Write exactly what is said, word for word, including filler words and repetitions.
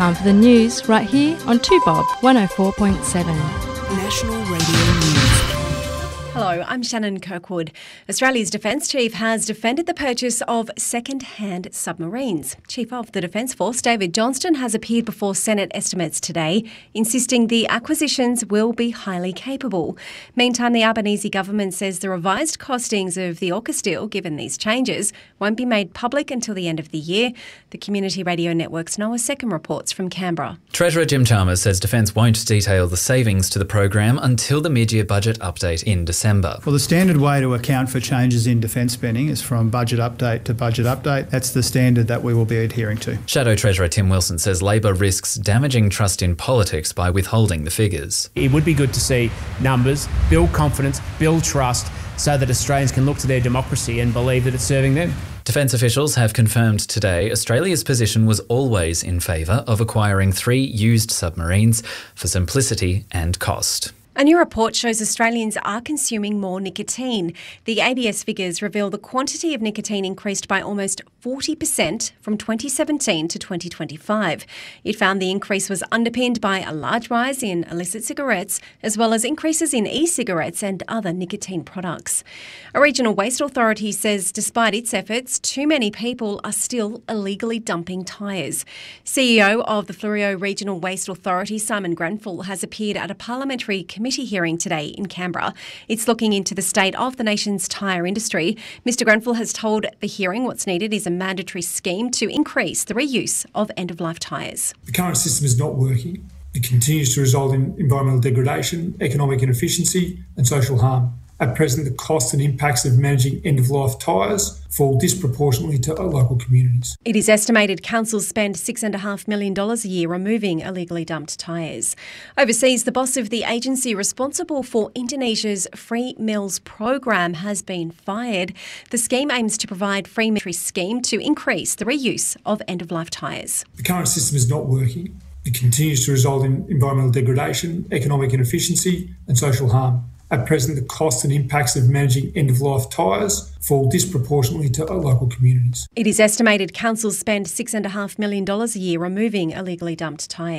Time for the news right here on two Bob one oh four point seven. National Radio News. Hello, I'm Shannon Kirkwood. Australia's Defence Chief has defended the purchase of second-hand submarines. Chief of the Defence Force, David Johnston, has appeared before Senate estimates today, insisting the acquisitions will be highly capable. Meantime, the Albanese government says the revised costings of the AUKUS deal, given these changes, won't be made public until the end of the year. The Community Radio Network's Noah Second reports from Canberra. Treasurer Jim Chalmers says Defence won't detail the savings to the program until the mid-year budget update in December. Well, the standard way to account for changes in defence spending is from budget update to budget update. That's the standard that we will be adhering to. Shadow Treasurer Tim Wilson says Labor risks damaging trust in politics by withholding the figures. It would be good to see numbers, build confidence, build trust, so that Australians can look to their democracy and believe that it's serving them. Defence officials have confirmed today Australia's position was always in favour of acquiring three used submarines for simplicity and cost. A new report shows Australians are consuming more nicotine. The A B S figures reveal the quantity of nicotine increased by almost forty percent from twenty seventeen to twenty twenty-five. It found the increase was underpinned by a large rise in illicit cigarettes, as well as increases in e-cigarettes and other nicotine products. A regional waste authority says despite its efforts, too many people are still illegally dumping tyres. C E O of the Fleurieu Regional Waste Authority, Simon Grenfell, has appeared at a parliamentary committee hearing today in Canberra. It's looking into the state of the nation's tyre industry. Mister Grenfell has told the hearing what's needed is a mandatory scheme to increase the reuse of end-of-life tyres. The current system is not working. It continues to result in environmental degradation, economic inefficiency and social harm. At present, the costs and impacts of managing end-of-life tyres fall disproportionately to local communities. It is estimated councils spend six point five million dollars a year removing illegally dumped tyres. Overseas, the boss of the agency responsible for Indonesia's Free Meals program has been fired. The scheme aims to provide free meals scheme to increase the reuse of end-of-life tyres. The current system is not working. It continues to result in environmental degradation, economic inefficiency and social harm. At present, the costs and impacts of managing end-of-life tyres fall disproportionately to local communities. It is estimated councils spend six point five million dollars a year removing illegally dumped tyres.